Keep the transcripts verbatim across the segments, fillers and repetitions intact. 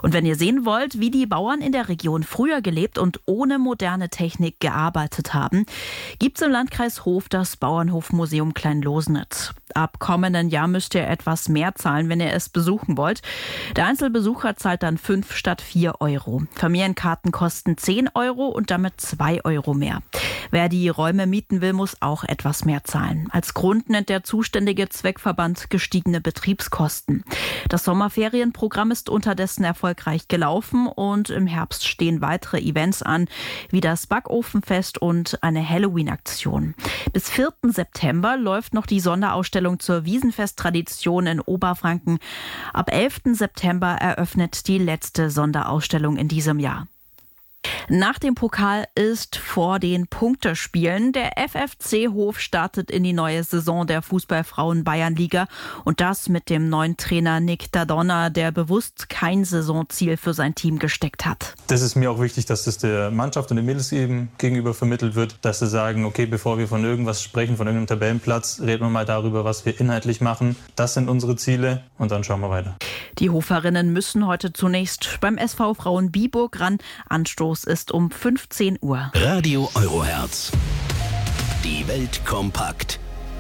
Und wenn ihr sehen wollt, wie die Bauern in der Region früher gelebt und ohne moderne Technik gearbeitet haben, gibt's im Landkreis Hof das Bauernhofmuseum Kleinlosenitz. Ab kommenden Jahr müsst ihr etwas mehr zahlen, wenn ihr es besuchen wollt. Der Einzelbesucher zahlt dann fünf statt vier Euro. Familienkarten kosten zehn Euro und damit zwei Euro mehr. Wer die Räume mieten will, muss auch etwas mehr zahlen. Als Grund nennt der zuständige Zweckverband gestiegene Betriebskosten. Das Sommerferienprogramm ist unterdessen erfolgreich gelaufen und im Herbst stehen weitere Events an, wie das Backofenfest und eine Halloween-Aktion. Bis vierten September läuft noch die Sonderausstellung zur Wiesenfest-Tradition in Oberfranken. Ab elften September eröffnet die letzte Sonderausstellung in diesem Jahr. Nach dem Pokal ist vor den Punktespielen. Der F F C Hof startet in die neue Saison der Fußball-Frauen-Bayernliga und das mit dem neuen Trainer Nick Dadonna, der bewusst kein Saisonziel für sein Team gesteckt hat. Das ist mir auch wichtig, dass das der Mannschaft und den Mädels eben gegenüber vermittelt wird, dass sie sagen, okay, bevor wir von irgendwas sprechen, von irgendeinem Tabellenplatz, reden wir mal darüber, was wir inhaltlich machen. Das sind unsere Ziele und dann schauen wir weiter. Die Hoferinnen müssen heute zunächst beim S V Frauen Biburg ran. Anstoß ist um fünfzehn Uhr. Radio Euroherz. Die Welt kompakt.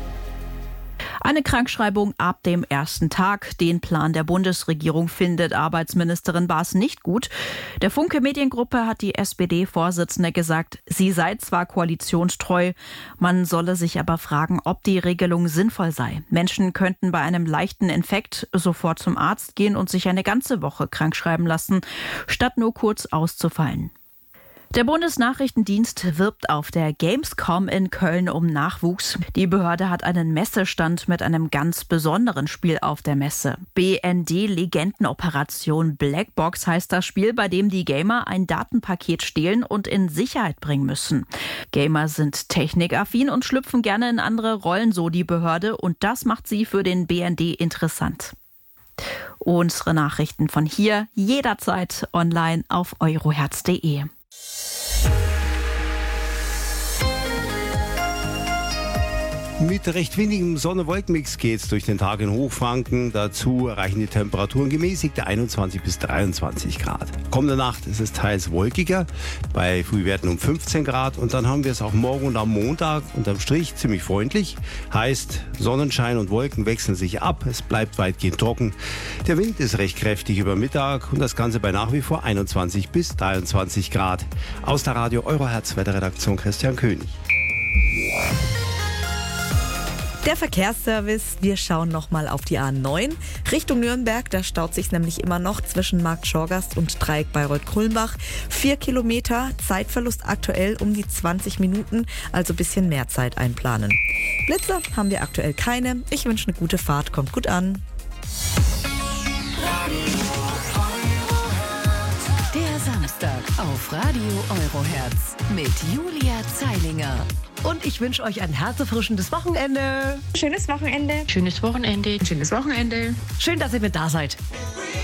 Eine Krankschreibung ab dem ersten Tag. Den Plan der Bundesregierung findet Arbeitsministerin Baas nicht gut. Der Funke Mediengruppe hat die S P D-Vorsitzende gesagt, sie sei zwar koalitionstreu, man solle sich aber fragen, ob die Regelung sinnvoll sei. Menschen könnten bei einem leichten Infekt sofort zum Arzt gehen und sich eine ganze Woche krankschreiben lassen, statt nur kurz auszufallen. Der Bundesnachrichtendienst wirbt auf der Gamescom in Köln um Nachwuchs. Die Behörde hat einen Messestand mit einem ganz besonderen Spiel auf der Messe. B N D-Legendenoperation Blackbox heißt das Spiel, bei dem die Gamer ein Datenpaket stehlen und in Sicherheit bringen müssen. Gamer sind technikaffin und schlüpfen gerne in andere Rollen, so die Behörde, und das macht sie für den B N D interessant. Unsere Nachrichten von hier jederzeit online auf euroherz punkt de. Mit recht windigem Sonne-Wolken-Mix geht's durch den Tag in Hochfranken. Dazu erreichen die Temperaturen gemäßigte einundzwanzig bis dreiundzwanzig Grad. Kommende Nacht ist es teils wolkiger, bei Frühwerten um fünfzehn Grad. Und dann haben wir es auch morgen und am Montag unterm Strich ziemlich freundlich. Heißt, Sonnenschein und Wolken wechseln sich ab. Es bleibt weitgehend trocken. Der Wind ist recht kräftig über Mittag und das Ganze bei nach wie vor einundzwanzig bis dreiundzwanzig Grad. Aus der Radio Euroherz Wetterredaktion Christian König. Der Verkehrsservice, wir schauen nochmal auf die A neun Richtung Nürnberg. Da staut sich nämlich immer noch zwischen Markt Schorgast und Dreieck Bayreuth-Kulmbach. Vier Kilometer, Zeitverlust aktuell um die zwanzig Minuten, also ein bisschen mehr Zeit einplanen. Blitzer haben wir aktuell keine. Ich wünsche eine gute Fahrt, kommt gut an. Der Samstag auf Radio Euroherz mit Julia Zeilinger. Und ich wünsche euch ein herzerfrischendes Wochenende. Schönes Wochenende. Schönes Wochenende. Schönes Wochenende. Schön, dass ihr mit da seid.